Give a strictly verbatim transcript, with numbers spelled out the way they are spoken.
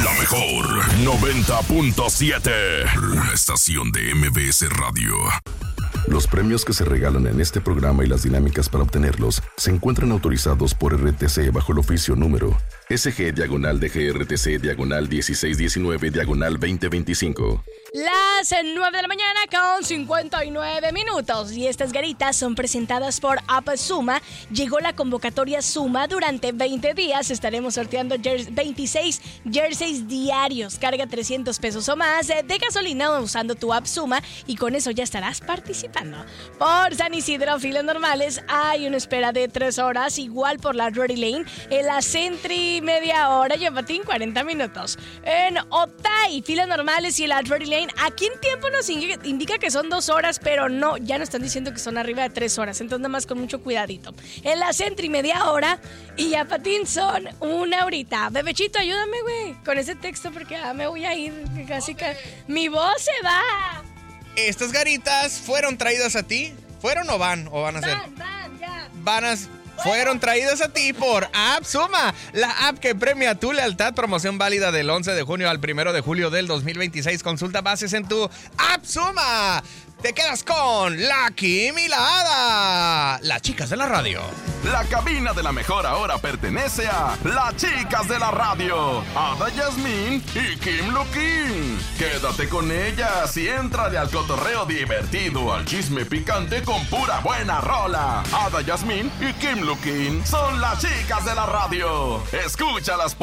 La mejor noventa punto siete. La estación de M B S Radio. Los premios que se regalan en este programa y las dinámicas para obtenerlos se encuentran autorizados por R T C bajo el oficio número S G diagonal de G R T C diagonal dieciséis diecinueve diagonal veinte veinticinco. Las nueve de la mañana con cincuenta y nueve minutos y estas garitas son presentadas por App Suma. Llegó la convocatoria Suma. Durante veinte días estaremos sorteando jer- veintiséis jerseys diarios. Carga trescientos pesos o más de gasolina usando tu App Suma y con eso ya estarás participando. Por San Isidro, filas normales, hay una espera de tres horas. Igual por la Drury Lane, en la Sentry media hora y en Patín cuarenta minutos. En Otay, filas normales y en la Drury Lane, aquí en tiempo nos indica que son dos horas, pero no, ya nos están diciendo que son arriba de tres horas, entonces nada más con mucho cuidadito. En la Sentry media hora y a Patín son una horita. Bebechito, ayúdame, güey, con ese texto porque ah, me voy a ir, casi que mi voz se va. Estas garitas fueron traídas a ti, ¿fueron o van? ¿O van a ser? Van, van, ya. Van a... Fueron traídas a ti por App Suma, la app que premia tu lealtad. Promoción válida del once de junio al primero de julio del dos mil veintiséis. Consulta bases en tu App Suma. Te quedas con la Kim y la Ada, las chicas de la radio. La cabina de la mejor ahora pertenece a las chicas de la radio, Ada Yasmín y Kim Luquín. Quédate con ellas y éntrale al cotorreo divertido, al chisme picante con pura buena rola. Ada Yasmín y Kim Luquín son las chicas de la radio. Escúchalas.